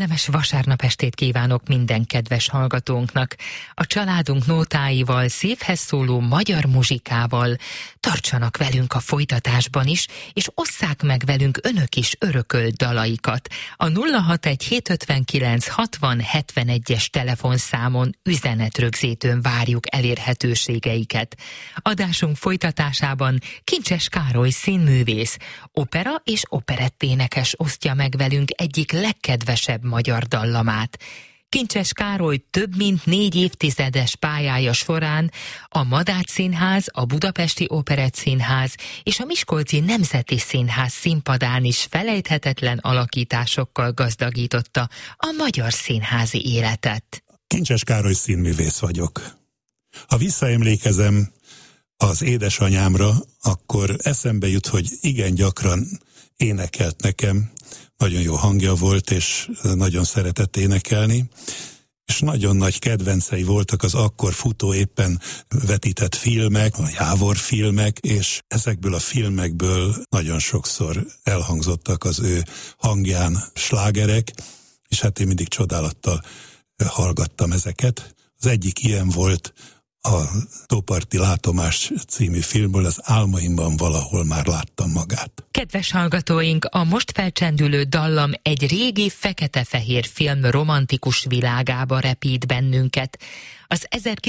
Kellemes vasárnap estét kívánok minden kedves hallgatónknak. A családunk nótáival, szívhez szóló magyar muzsikával tartsanak velünk a folytatásban is, és osszák meg velünk önök is örökölt dalaikat. A 061 759 60 71-es telefonszámon üzenetrögzítőn várjuk elérhetőségeiket. Adásunk folytatásában Kincses Károly színművész, opera és operetténekes osztja meg velünk egyik legkedvesebb magyar dallamát. Kincses Károly több mint 4 évtizedes pályája során a Madách Színház, a Budapesti Operettszínház és a Miskolci Nemzeti Színház színpadán is felejthetetlen alakításokkal gazdagította a magyar színházi életet. Kincses Károly színművész vagyok. Ha visszaemlékezem az édesanyámra, akkor eszembe jut, hogy igen gyakran énekelt nekem, nagyon jó hangja volt, és nagyon szeretett énekelni, és nagyon nagy kedvencei voltak az akkor futó éppen vetített filmek, a Jávor filmek, és ezekből a filmekből nagyon sokszor elhangzottak az ő hangján slágerek, és hát én mindig csodálattal hallgattam ezeket. Az egyik ilyen volt a Tóparti Látomás című filmből, az Álmaimban valahol már láttam magát. Kedves hallgatóink, a most felcsendülő dallam egy régi fekete-fehér film romantikus világába repít bennünket. Az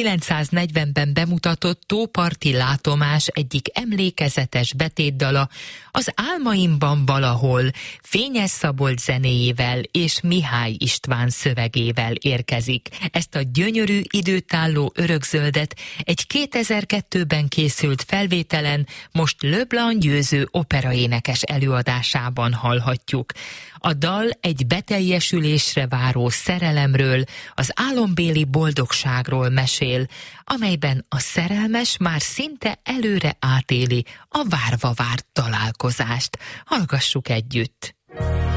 1940-ben bemutatott Tóparti Látomás egyik emlékezetes betétdala az Álmaimban valahol Fényes Szabolcs zenéjével és Mihály István szövegével érkezik. Ezt a gyönyörű időtálló örökzöldet egy 2002-ben készült felvételen most Leblanc Győző operaénekes előadásában hallhatjuk. A dal egy beteljesülésre váró szerelemről, az álombéli boldogságról mesél, amelyben a szerelmes már szinte előre átéli a várva várt találkozást. Hallgassuk együtt!